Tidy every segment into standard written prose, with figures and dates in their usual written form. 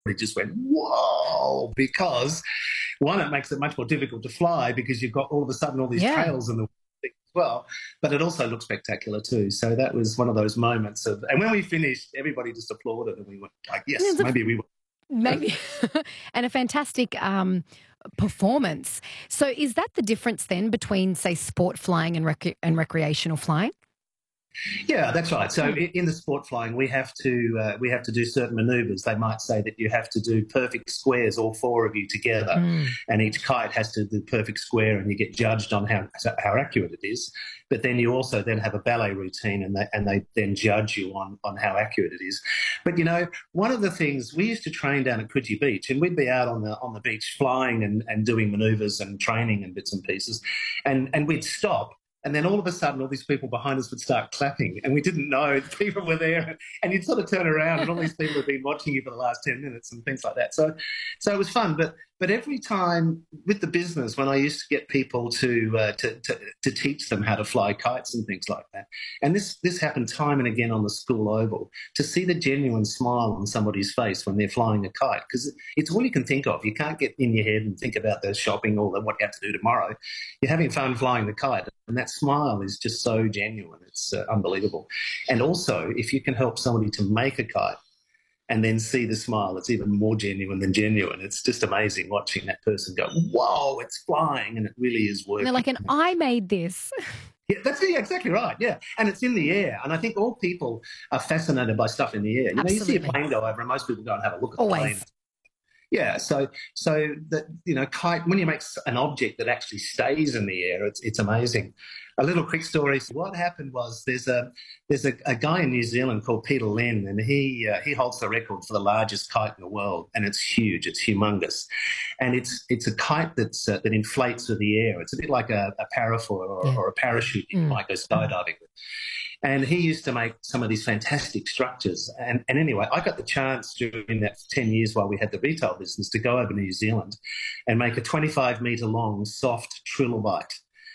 just went, whoa, because one, it makes it much more difficult to fly because you've got all of a sudden all these tails in the thing as well, but it also looks spectacular too. So that was one of those moments of, and when we finished, everybody just applauded and we went like, yes, maybe we were. Maybe. And a fantastic performance. So is that the difference then between, say, sport flying and recreational flying? Yeah, that's right. So in the sport flying, we have to do certain manoeuvres. They might say that you have to do perfect squares, all four of you together, and each kite has to do perfect square, and you get judged on how accurate it is. But then you also then have a ballet routine, and they then judge you on how accurate it is. But you know, one of the things we used to train down at Coogee Beach, and we'd be out on the beach flying and doing manoeuvres and training and bits and pieces, and we'd stop. And then all of a sudden, all these people behind us would start clapping, and we didn't know people were there. And you'd sort of turn around, and all these people had been watching you for the last 10 minutes and things like that. So it was fun. But every time with the business, when I used to get people to teach them how to fly kites and things like that, and this happened time and again on the school oval, to see the genuine smile on somebody's face when they're flying a kite, because it's all you can think of. You can't get in your head and think about the shopping or what you have to do tomorrow. You're having fun flying the kite, and that smile is just so genuine. It's unbelievable. And also, if you can help somebody to make a kite and then see the smile, it's even more genuine than genuine. It's just amazing watching that person go, whoa, it's flying, and it really is working. They're like, and I made this. Yeah, that's exactly right, yeah. And it's in the air. And I think all people are fascinated by stuff in the air. You know, you see a plane go over and most people go and have a look at the plane. Yeah, so that, you know, kite, when you make an object that actually stays in the air, it's amazing. A little quick story. So what happened was there's a guy in New Zealand called Peter Len, and he holds the record for the largest kite in the world, and it's huge. It's humongous, and it's a kite that inflates with the air. It's a bit like a parafoil or a parachute you might go skydiving with. And he used to make some of these fantastic structures. And anyway, I got the chance during that 10 years while we had the retail business to go over to New Zealand and make a 25-metre long soft trilobite.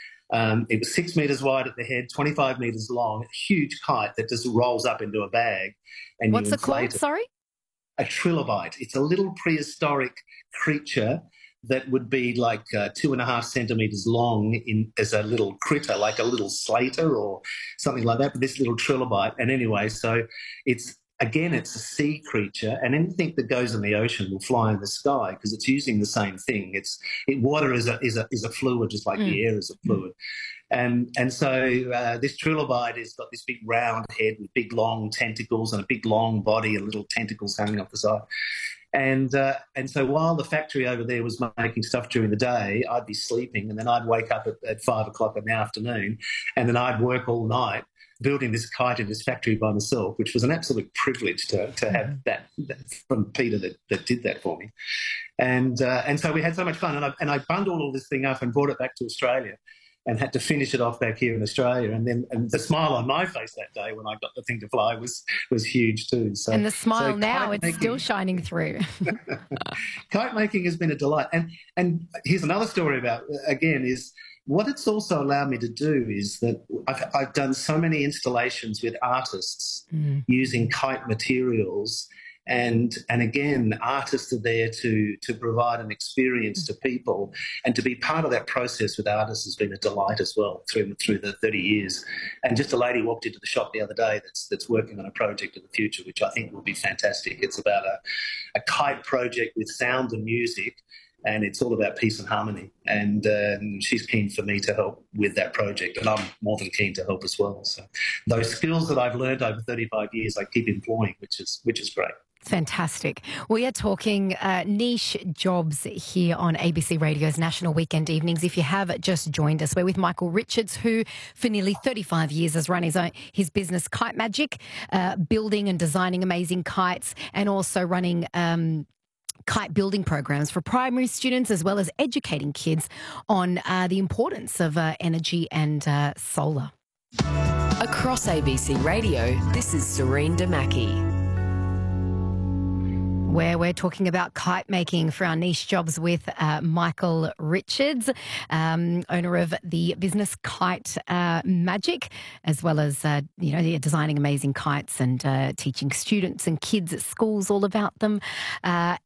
It was 6 metres wide at the head, 25 metres long, a huge kite that just rolls up into a bag. And what's it called? Sorry? A trilobite. It's a little prehistoric creature that would be like 2.5 centimetres long as a little critter, like a little slater or something like that, but this little trilobite. And anyway, so it's a sea creature, and anything that goes in the ocean will fly in the sky because it's using the same thing. Water is a fluid, just like the air is a fluid. And so this trilobite has got this big round head with big long tentacles and a big long body and little tentacles hanging off the side. And so while the factory over there was making stuff during the day, I'd be sleeping, and then I'd wake up at 5 o'clock in the afternoon, and then I'd work all night building this kite in this factory by myself, which was an absolute privilege to have that from Peter that did that for me. And so we had so much fun, and I bundled all this thing up and brought it back to Australia, and had to finish it off back here in Australia. And the smile on my face that day when I got the thing to fly was huge too. So, and the smile now, it's still shining through. Kite making has been a delight. And here's another story about, again, is what it's also allowed me to do is that I've done so many installations with artists using kite materials. And again, artists are there to provide an experience to people, and to be part of that process with artists has been a delight as well through the 30 years. And just a lady walked into the shop the other day that's working on a project in the future, which I think will be fantastic. It's about a kite project with sound and music, and it's all about peace and harmony. And she's keen for me to help with that project, and I'm more than keen to help as well. So those skills that I've learned over 35 years, I keep employing, which is great. Fantastic. We are talking niche jobs here on ABC Radio's National Weekend Evenings. If you have just joined us, we're with Michael Richards, who for nearly 35 years has run his business Kite Magic, building and designing amazing kites, and also running kite building programs for primary students, as well as educating kids on the importance of energy and solar. Across ABC Radio, this is Serene Damaki. where we're talking about kite making for our niche jobs with Michael Richards, owner of the business Kite Magic, as well as designing amazing kites and teaching students and kids at schools all about them.